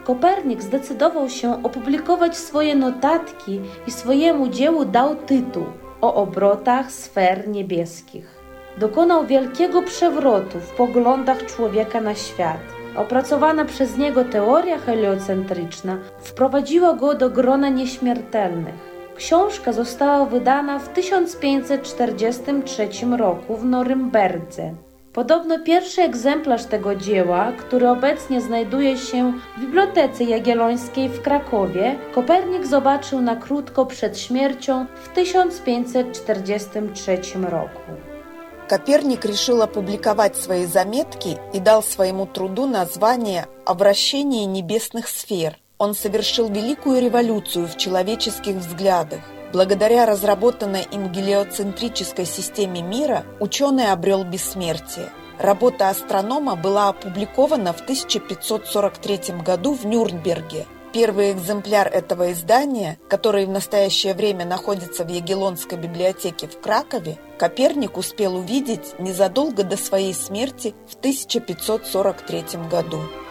Kopernik zdecydował się opublikować swoje notatki i swojemu dziełu dał tytuł o obrotach sfer niebieskich. Dokonał wielkiego przewrotu w poglądach człowieka na świat. Opracowana przez niego teoria heliocentryczna wprowadziła go do grona nieśmiertelnych. Książka została wydana w 1543 roku w Norymberdze. Podobno pierwszy egzemplarz tego dzieła, który obecnie znajduje się w Bibliotece Jagiellońskiej w Krakowie, Kopernik zobaczył na krótko przed śmiercią w 1543 roku. Коперник решил опубликовать свои заметки и дал своему труду название «О вращении небесных сфер». Он совершил великую революцию в человеческих взглядах. Благодаря разработанной им гелиоцентрической системе мира ученый обрел бессмертие. Работа астронома была опубликована в 1543 году в Нюрнберге. Первый экземпляр этого издания, который в настоящее время находится в Ягеллонской библиотеке в Кракове, Коперник успел увидеть незадолго до своей смерти в 1543 году.